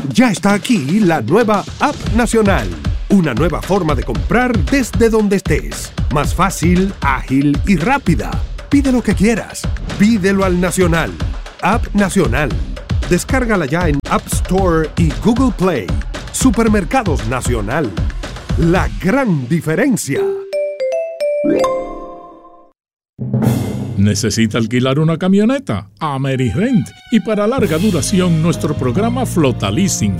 Ya está aquí la nueva App Nacional. Una nueva forma de comprar desde donde estés. Más fácil, ágil y rápida. Pide lo que quieras. Pídelo al Nacional. App Nacional. Descárgala ya en App Store y Google Play. Supermercados Nacional. La gran diferencia. ¿Necesita alquilar una camioneta? AmeriRent. Y para larga duración, nuestro programa Flota Leasing.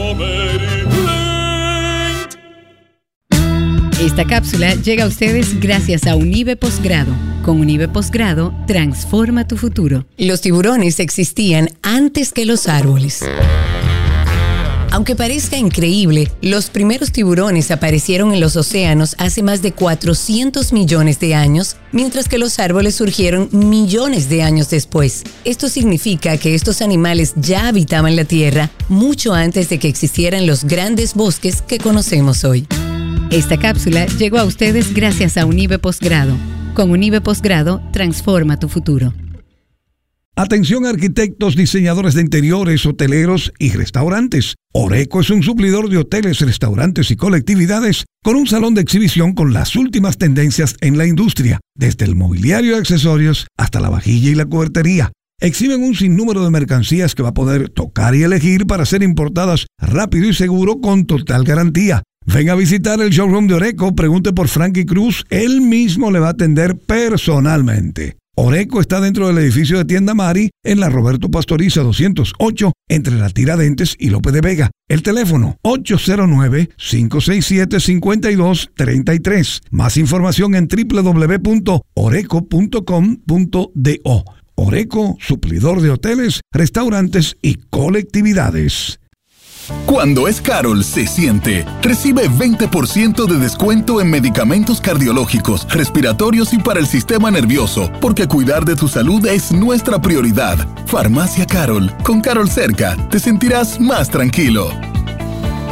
Esta cápsula llega a ustedes gracias a Unive Posgrado. Con Unive Posgrado, transforma tu futuro. Los tiburones existían antes que los árboles. Aunque parezca increíble, los primeros tiburones aparecieron en los océanos hace más de 400 millones de años, mientras que los árboles surgieron millones de años después. Esto significa que estos animales ya habitaban la Tierra mucho antes de que existieran los grandes bosques que conocemos hoy. Esta cápsula llegó a ustedes gracias a Unive Posgrado. Con Unive Posgrado, transforma tu futuro. Atención arquitectos, diseñadores de interiores, hoteleros y restaurantes. Oreco es un suplidor de hoteles, restaurantes y colectividades con un salón de exhibición con las últimas tendencias en la industria, desde el mobiliario y accesorios hasta la vajilla y la cubertería. Exhiben un sinnúmero de mercancías que va a poder tocar y elegir para ser importadas rápido y seguro con total garantía. Venga a visitar el showroom de Oreco, pregunte por Frankie Cruz, él mismo le va a atender personalmente. Oreco está dentro del edificio de Tienda Mari, en la Roberto Pastoriza 208, entre la Tiradentes y López de Vega. El teléfono 809-567-5233. Más información en www.oreco.com.do. Oreco, suplidor de hoteles, restaurantes y colectividades. Cuando es Carol, se siente. Recibe 20% de descuento en medicamentos cardiológicos, respiratorios y para el sistema nervioso, porque cuidar de tu salud es nuestra prioridad. Farmacia Carol. Con Carol cerca, te sentirás más tranquilo.